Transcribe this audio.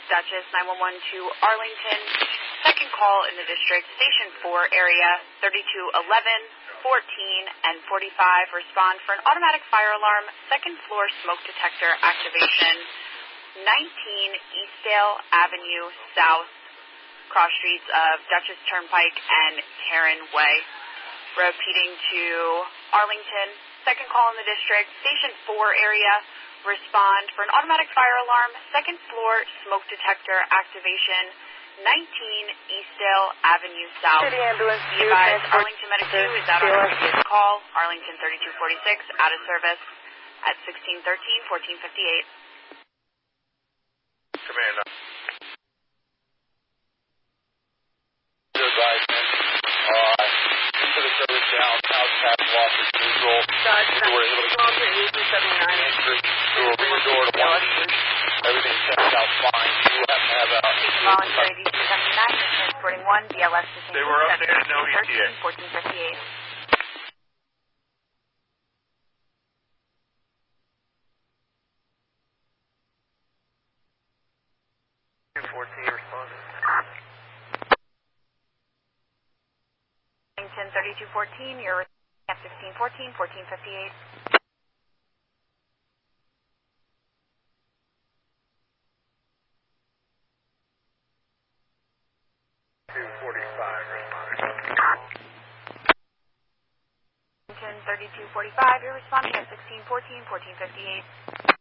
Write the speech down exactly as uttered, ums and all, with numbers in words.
Duchess, nine one one to Arlington. Second call in the district, Station four area, thirty-two eleven, fourteen, and forty-five. Respond for an automatic fire alarm, second floor smoke detector activation, nineteen Eastdale Avenue South, cross streets of Duchess Turnpike and Karen Way. Repeating to Arlington, second call in the district, Station four area. Respond for an automatic fire alarm, second floor smoke detector activation, nineteen Eastdale Avenue South. City ambulance. Be advised, Arlington Medic two is out on a previous call. Arlington thirty-two forty-six, out of service at sixteen thirteen, fourteen fifty-eight. Command. Good advisement. Uh, into the service down, house pass loss is neutral. You were able to entry. You will read the door to one. Everything checked out fine. You will have to have a... Voluntary D C seventy-nine, you're transporting one, B L S to Saint They were updated, no E T A. fourteen fifty-eight. fourteen responded. Arlington thirty-two fourteen, you're at sixteen fourteen, fourteen fifty-eight. two forty-five responded. Arlington thirty-two forty-five, you're responding at sixteen fourteen, fourteen fifty-eight.